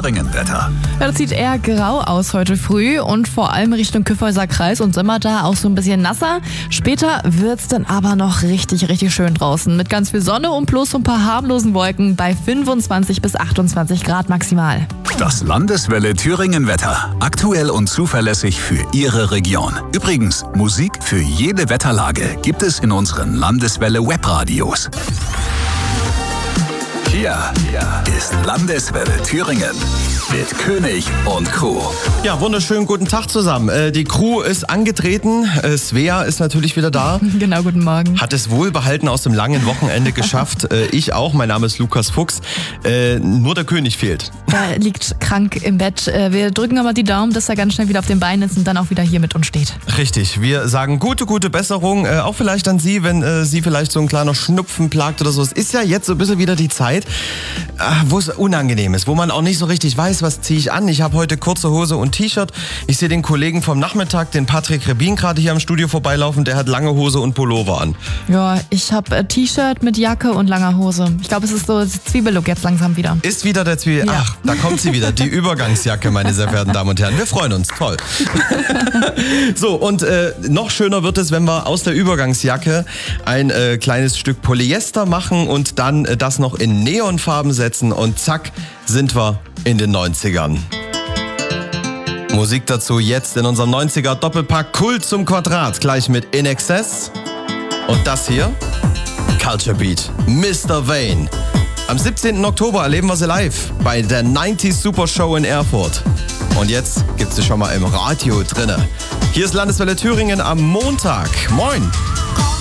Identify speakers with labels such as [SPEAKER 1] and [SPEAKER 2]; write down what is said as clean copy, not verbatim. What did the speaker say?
[SPEAKER 1] Thüringen-Wetter.
[SPEAKER 2] Ja, das sieht eher grau aus heute früh und vor allem Richtung Kyffhäuser Kreis und Simmerda auch so ein bisschen nasser. Später wird's dann aber noch richtig schön draußen mit ganz viel Sonne und plus so ein paar harmlosen Wolken bei 25 bis 28 Grad maximal.
[SPEAKER 1] Das Landeswelle Thüringen-Wetter. Aktuell und zuverlässig für Ihre Region. Übrigens, Musik für jede Wetterlage gibt es in unseren Landeswelle Webradios. Hier ist Landeswelle Thüringen mit König und Crew.
[SPEAKER 3] Ja, wunderschönen guten Tag zusammen. Die Crew ist angetreten. Svea ist natürlich wieder da.
[SPEAKER 2] Genau, guten Morgen.
[SPEAKER 3] Hat es wohlbehalten aus dem langen Wochenende geschafft. Ich auch. Mein Name ist Lukas Fuchs. Nur der König fehlt.
[SPEAKER 2] Er liegt krank im Bett. Wir drücken aber die Daumen, dass er ganz schnell wieder auf den Beinen ist und dann auch wieder hier mit uns steht.
[SPEAKER 3] Richtig. Wir sagen gute Besserung. Auch vielleicht an Sie, wenn Sie vielleicht so ein kleiner Schnupfen plagt oder so. Es ist ja jetzt so ein bisschen wieder die Zeit, wo es unangenehm ist, wo man auch nicht so richtig weiß, was ziehe ich an. Ich habe heute kurze Hose und T-Shirt. Ich sehe den Kollegen vom Nachmittag, den Patrick Rebin, gerade hier am Studio vorbeilaufen. Der hat lange Hose und Pullover an.
[SPEAKER 2] Ja, ich habe T-Shirt mit Jacke und langer Hose. Ich glaube, es ist so Zwiebellook jetzt langsam wieder.
[SPEAKER 3] Ist wieder der Zwiebel...
[SPEAKER 2] Ja.
[SPEAKER 3] Ach, da kommt sie wieder. Die Übergangsjacke, meine sehr verehrten Damen und Herren. Wir freuen uns. Toll. So, und noch schöner wird es, wenn wir aus der Übergangsjacke ein kleines Stück Polyester machen und dann das noch in Neonfarben setzen und zack, sind wir in den 90ern. Musik dazu jetzt in unserem 90er Doppelpack Kult zum Quadrat, gleich mit In Excess. Und das hier, Culture Beat, Mr. Vane. Am 17. Oktober erleben wir sie live bei der 90s Super Show in Erfurt. Und jetzt gibt's sie schon mal im Radio drinne. Hier ist Landeswelle Thüringen am Montag. Moin!